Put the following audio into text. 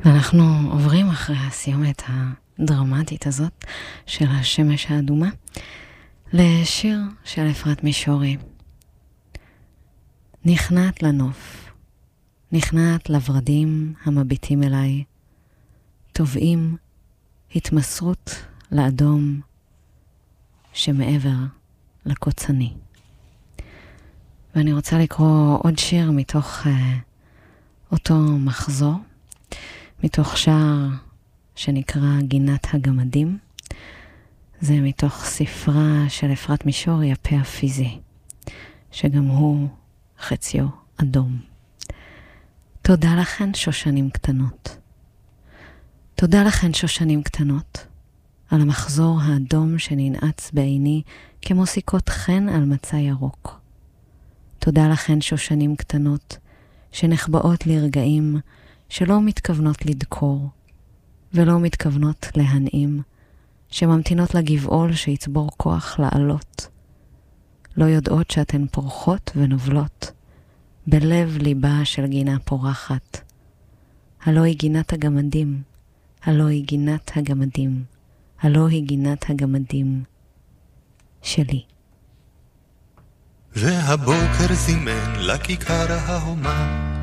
ואנחנו עוברים אחרי הסיומת הדרמטית הזאת של השמש האדומה לשיר של אפרת מישורי. נכנעת לנוף, נכנעת לורדים המביטים אליי, תובעים התמסרות לאדום שמעבר לקוצני. ואני רוצה לקרוא עוד שיר מתוך אותו מחזור, מתוך שער שנקרא גינת הגמדים. זה מתוך ספרה של אפרת מישורי, הפה הפיזי, שגם הוא חציו אדום. תודה לכן שושנים קטנות. תודה לכן שושנים קטנות, על המחזור האדום שננעץ בעיני כמו סיכות חן על מצע ירוק. תודה לכן שושנים קטנות, שנחבאות לרגעים שלא מתכוונות לדקור, ולא מתכוונות להנעים, שממתינות לגבעול שיצבור כוח לעלות. לא יודעות שאתן פורחות ונובלות, בלב ליבה של גינה פורחת. הלא היא גינת הגמדים, הלא היא גינת הגמדים, הלא היא גינת הגמדים שלי. והבוקר זימן לכיכר ההומה,